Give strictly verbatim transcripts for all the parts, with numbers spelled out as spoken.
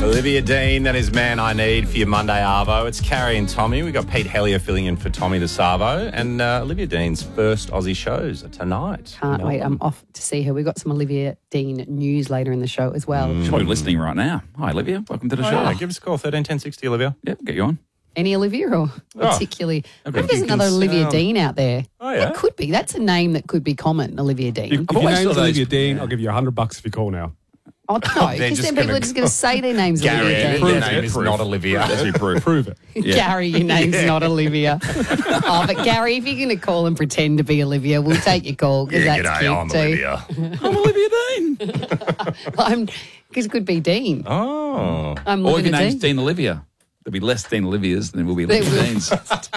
Olivia Dean, that is Man I Need for your Monday Arvo. It's Carrie and Tommy. We've got Pete Hellier filling in for Tommy DeSavo. And uh, Olivia Dean's first Aussie shows are tonight. Can't wait. I'm off to see her. We've got some Olivia Dean news later in the show as well. She's probably listening right now. Hi, Olivia. Welcome to the Oh, show. yeah, give us a call, thirteen ten sixty, Olivia. Yep, get you on. Any Olivia or particularly? okay. Maybe there's You can another Olivia sound- Dean out there. Oh, yeah? It could be. That's a name that could be common, Olivia Dean. If, if your always name's thought Olivia those- Dean, I'll give you a hundred bucks if you call now. Oh, no, they're because just then people gonna are just going to say their name's Gary, Olivia their Dean. name it, is proof. not Olivia. Let's be proof. Prove it. Yeah. Gary, your name's not Olivia. Oh, but Gary, if you're going to call and pretend to be Olivia, we'll take your call because Yeah, that's g'day, cute I'm too. Olivia. I'm Olivia Dean. I'm because it could be Dean. Oh. I'm Or if Olivia your name's Dean. Dean Olivia. There'll be less Dean Olivias than there will be There Olivia will. Deans.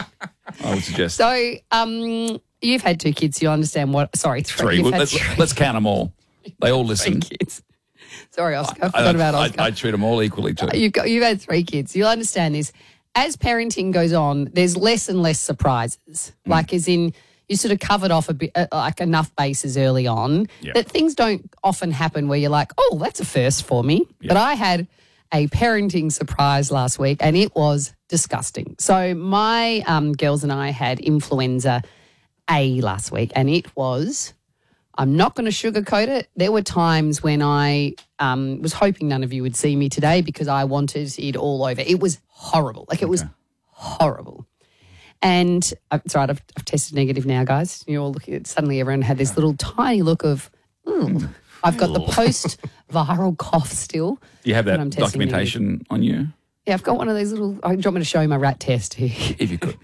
I would suggest. So, um, you've had two kids. You understand what? Sorry, three. three. You've Well, had let's, three, let's count them all. They all three listen. kids. Sorry, Oscar. I I, forgot about Oscar. I, I treat them all equally too. You've got you've had three kids. You'll understand this. As parenting goes on, there's less and less surprises. Mm. Like as in you sort of covered off a bit uh, like enough bases early on Yeah. that things don't often happen where you're like, oh, that's a first for me. But I had a parenting surprise last week and it was disgusting. So my um, girls and I had influenza A last week and it was. I'm not going to sugarcoat it. There were times when I um, was hoping none of you would see me today because I wanted it all over. It was horrible. Like it was horrible. And uh, it's right, I've, I've tested negative now, guys. You're all looking at, suddenly everyone had this little tiny look of, mm. I've got the post-viral cough still. Do you have when that I'm testing negative. documentation on you? Yeah, I've got one of those little, oh, do you want me to show you my rat test here? If you could.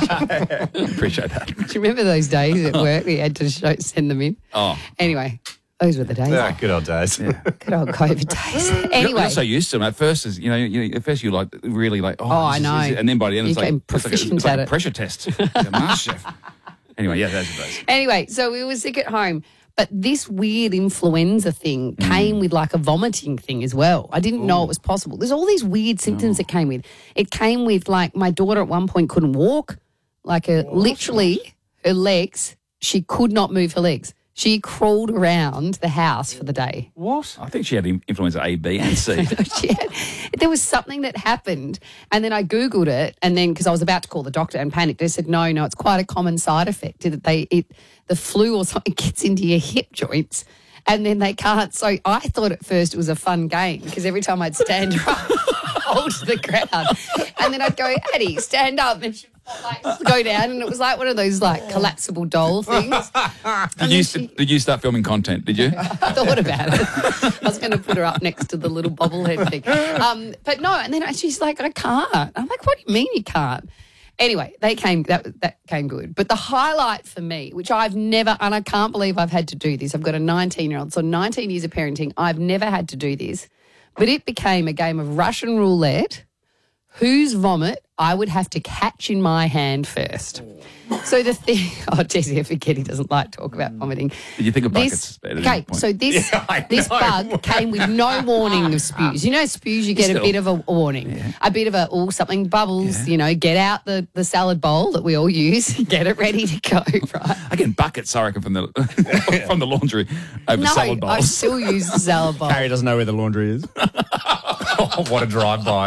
Appreciate that. Do you remember those days at work we had to show, send them in? Oh. Anyway, those were the days. Yeah, good old days. Good old COVID days. You're, Anyway. you're so used to them. At first, is you know, you, at first you like really like. Oh, Oh, I this is- know. this is- and then by the end, You it's like, became it's like, a, proficient it's like at a it. pressure test. It's a master chef. Anyway, yeah, that's those. Anyway, so we were sick at home. But this weird influenza thing came with like a vomiting thing as well. I didn't know it was possible. There's all these weird symptoms that came with. It came with like my daughter at one point couldn't walk. Like a, literally her legs, she could not move her legs. She crawled around the house for the day. What? I think she had in- influenza A, B, and C. She had, there was something that happened and then I Googled it and then because I was about to call the doctor and panicked, they said, no, no, it's quite a common side effect that they it the flu or something gets into your hip joints and then they can't. So I thought at first it was a fun game because every time I'd stand her up, hold to the ground and then I'd go, Addie, stand up and she'd like, go down and it was like one of those like collapsible doll things. Did you, did you start filming content, did you? I thought about it. I was going to put her up next to the little bobblehead thing. Um, but no, and then she's like, I can't. I'm like, what do you mean you can't? Anyway, they came, that, that came good. But the highlight for me, which I've never, and I can't believe I've had to do this. I've got a nineteen-year-old, so nineteen years of parenting. I've never had to do this. But it became a game of Russian roulette. Whose vomit I would have to catch in my hand first. So the thing, oh, Jesse, I forget he doesn't like to talk about vomiting. Did you think of This, buckets? at any okay, point? so this Yeah, I this know. bug came with no warning of spews. You know, spews, you get a Still. bit of a warning, a bit of a, oh, something bubbles, you know, get out the, the salad bowl that we all use, get it ready to go, right? Again, buckets, I reckon, from the from the laundry over No, salad I bowls. still use the salad bowl. Harry doesn't know where the laundry is. Oh, what a drive-by.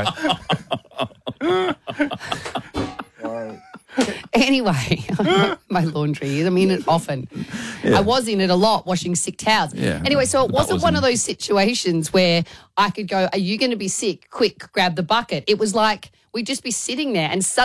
Anyway, my laundry is. I'm in it often. I was in it a lot, washing sick towels. Yeah. Anyway, so it The wasn't butt was one in. of those situations where I could go, are you going to be sick? Quick, grab the bucket. It was like we'd just be sitting there and suddenly